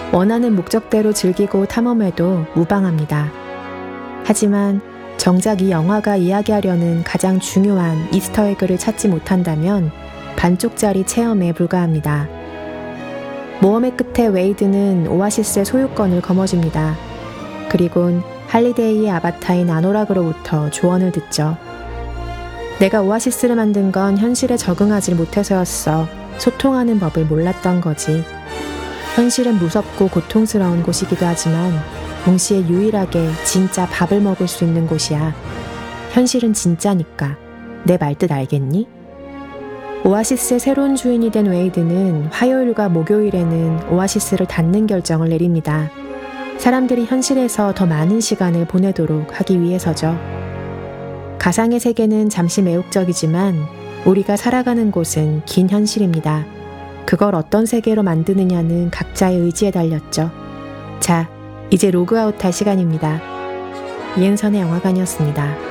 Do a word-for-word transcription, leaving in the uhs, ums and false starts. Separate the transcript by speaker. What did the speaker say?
Speaker 1: 원하는 목적대로 즐기고 탐험해도 무방합니다. 하지만 정작 이 영화가 이야기하려는 가장 중요한 이스터에그를 찾지 못한다면 반쪽짜리 체험에 불과합니다. 모험의 끝에 웨이드는 오아시스의 소유권을 거머쥡니다. 그리곤 할리데이의 아바타인 아노락으로부터 조언을 듣죠. 내가 오아시스를 만든 건 현실에 적응하지 못해서였어. 소통하는 법을 몰랐던 거지. 현실은 무섭고 고통스러운 곳이기도 하지만 동시에 유일하게 진짜 밥을 먹을 수 있는 곳이야. 현실은 진짜니까. 내 말뜻 알겠니? 오아시스의 새로운 주인이 된 웨이드는 화요일과 목요일에는 오아시스를 닫는 결정을 내립니다. 사람들이 현실에서 더 많은 시간을 보내도록 하기 위해서죠. 가상의 세계는 잠시 매혹적이지만 우리가 살아가는 곳은 긴 현실입니다. 그걸 어떤 세계로 만드느냐는 각자의 의지에 달렸죠. 자, 이제 로그아웃할 시간입니다. 이은선의 영화관이었습니다.